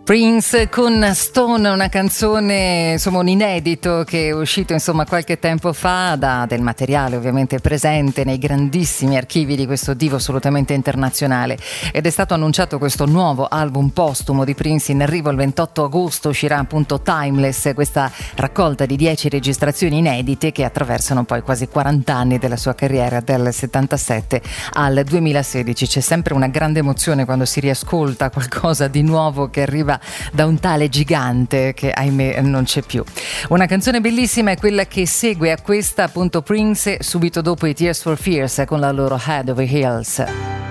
Prince con Stone, una canzone, insomma un inedito che è uscito qualche tempo fa, del materiale ovviamente presente nei grandissimi archivi di questo divo assolutamente internazionale, ed è stato annunciato questo nuovo album postumo di Prince in arrivo il 28 agosto. Uscirà appunto Timeless, questa raccolta di 10 registrazioni inedite che attraversano poi quasi 40 anni della sua carriera, dal 77 al 2016. C'è sempre una grande emozione quando si riascolta qualcosa di nuovo che arriva da un tale gigante che ahimè non c'è più. Una canzone bellissima è quella che segue a questa, appunto Prince, subito dopo i Tears for Fears con la loro Head Over Heels.